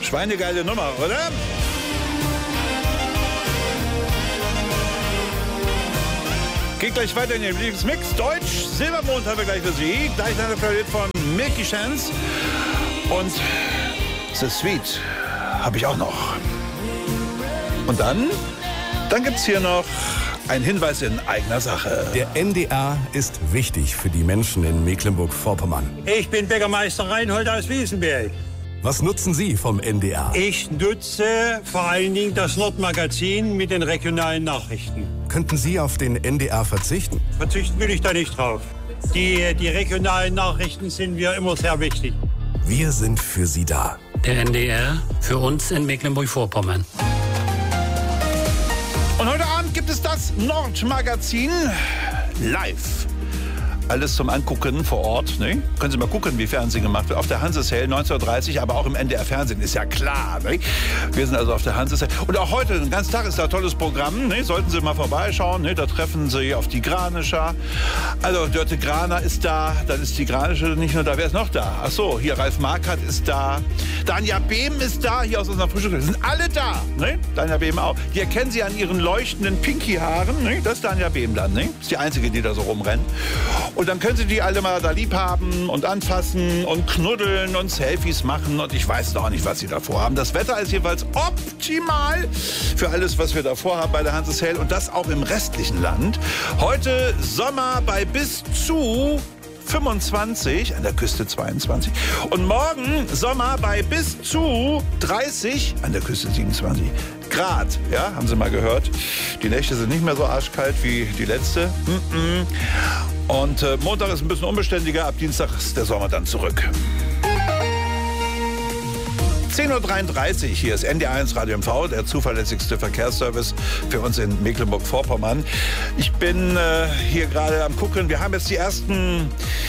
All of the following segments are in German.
Schweinegeile Nummer, oder? Geht gleich weiter in den Lieblingsmix. Deutsch, Silbermond haben wir gleich für Sie. Gleich eine Favorit von Milky Chance. Und The Sweet habe ich auch noch. Und dann gibt's hier noch ein Hinweis in eigener Sache. Der NDR ist wichtig für die Menschen in Mecklenburg-Vorpommern. Ich bin Bäckermeister Reinhold aus Wiesenberg. Was nutzen Sie vom NDR? Ich nutze vor allen Dingen das Nordmagazin mit den regionalen Nachrichten. Könnten Sie auf den NDR verzichten? Verzichten will ich da nicht drauf. Die regionalen Nachrichten sind mir immer sehr wichtig. Wir sind für Sie da. Der NDR für uns in Mecklenburg-Vorpommern. Und heute Abend gibt es das Nordmagazin live. Alles zum Angucken vor Ort. Ne? Können Sie mal gucken, wie Fernsehen gemacht wird. Auf der Hanseshell 19:30, aber auch im NDR-Fernsehen, ist ja klar. Ne? Wir sind also auf der Hanseshell. Und auch heute, den ganzen Tag ist da ein tolles Programm. Ne? Sollten Sie mal vorbeischauen. Ne? Da treffen Sie auf die Granischer. Also Dörte Graner ist da. Dann ist die Granische nicht nur da. Wer ist noch da? Ach so, hier Ralf Markert ist da. Danja Behm ist da, hier aus unserer Frühstück. Sind alle da. Ne? Danja Behm auch. Die erkennen Sie an ihren leuchtenden Pinky-Haaren. Ne? Das ist Danja Behm dann. Ne? Ist die Einzige, die da so rumrennt. Und dann können Sie die alle mal da lieb haben und anfassen und knuddeln und Selfies machen. Und ich weiß noch nicht, was Sie davor haben. Das Wetter ist jedenfalls optimal für alles, was wir davor haben bei der Hanseshell. Und das auch im restlichen Land. Heute Sommer bei bis zu 25, an der Küste 22. Und morgen Sommer bei bis zu 30, an der Küste 27 Grad. Ja, haben Sie mal gehört? Die Nächte sind nicht mehr so arschkalt wie die letzte. Und Montag ist ein bisschen unbeständiger. Ab Dienstag ist der Sommer dann zurück. 10:33 Uhr, hier ist NDR1 Radio MV, der zuverlässigste Verkehrsservice für uns in Mecklenburg-Vorpommern. Ich bin hier gerade am gucken. Wir haben jetzt die ersten,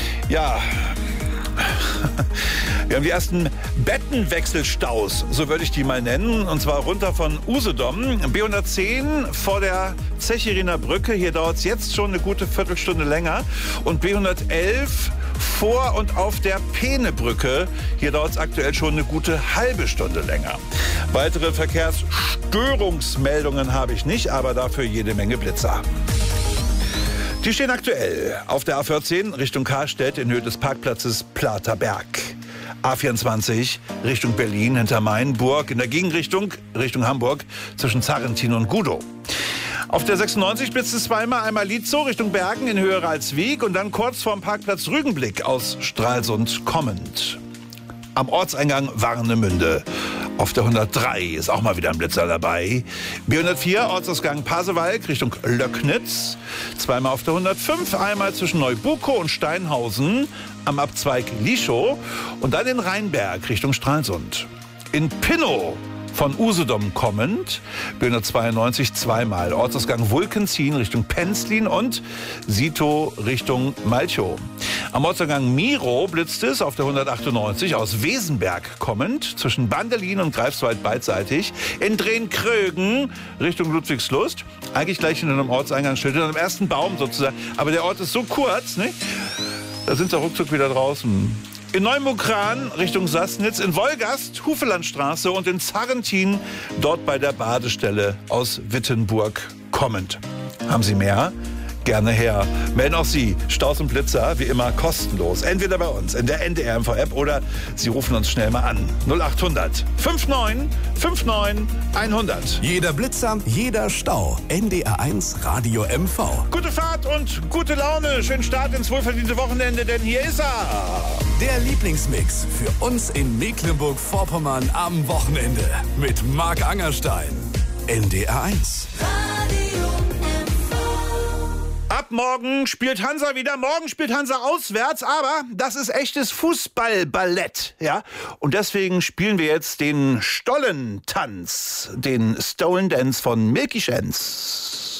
wir haben die ersten Bettenwechselstaus, so würde ich die mal nennen. Und zwar runter von Usedom. B110 vor der Zechiriner Brücke. Hier dauert es jetzt schon eine gute Viertelstunde länger. Und B111 vor und auf der Peenebrücke. Hier dauert es aktuell schon eine gute halbe Stunde länger. Weitere Verkehrsstörungsmeldungen habe ich nicht, aber dafür jede Menge Blitzer. Die stehen aktuell auf der A14 Richtung Karstedt in Höhe des Parkplatzes Platerberg. A24 Richtung Berlin hinter Mainburg, in der Gegenrichtung Richtung Hamburg zwischen Zarrentin und Gudow. Auf der 96 blitzt es zweimal, einmal Lietzow Richtung Bergen in Höhe Ralswiek und dann kurz vorm Parkplatz Rügenblick aus Stralsund kommend. Am Ortseingang Warnemünde. Auf der 103 ist auch mal wieder ein Blitzer dabei. B104 Ortsausgang Pasewalk Richtung Löcknitz. Zweimal auf der 105, einmal zwischen Neubukow und Steinhausen am Abzweig Lischow und dann in Rheinberg Richtung Stralsund. In Pinnow von Usedom kommend, B192 zweimal. Ortsausgang Wulkenzien Richtung Penzlin und Sito Richtung Malchow. Am Ortsausgang Miro blitzt es auf der 198 aus Wesenberg kommend, zwischen Bandelin und Greifswald beidseitig. In Drehn-Krögen Richtung Ludwigslust. Eigentlich gleich hinter einem Ortseingangsschild, hinter einem ersten Baum sozusagen. Aber der Ort ist so kurz, ne? Da sind sie ruckzuck wieder draußen. In Neumukran Richtung Sassnitz, in Wolgast, Hufelandstraße und in Zarrentin, dort bei der Badestelle aus Wittenburg kommend. Haben Sie mehr? Gerne her. Melden auch Sie Staus und Blitzer, wie immer kostenlos. Entweder bei uns in der NDR-MV-App oder Sie rufen uns schnell mal an. 0800 59 59 100. Jeder Blitzer, jeder Stau. NDR1 Radio MV. Gute Fahrt und gute Laune. Schönen Start ins wohlverdiente Wochenende, denn hier ist er. Der Lieblingsmix für uns in Mecklenburg-Vorpommern am Wochenende. Mit Marc Angerstein. NDR1. Ab morgen spielt Hansa wieder. Morgen spielt Hansa auswärts, aber das ist echtes Fußballballett, ja. Und deswegen spielen wir jetzt den Stollentanz, den Stolen Dance von Milky Chance.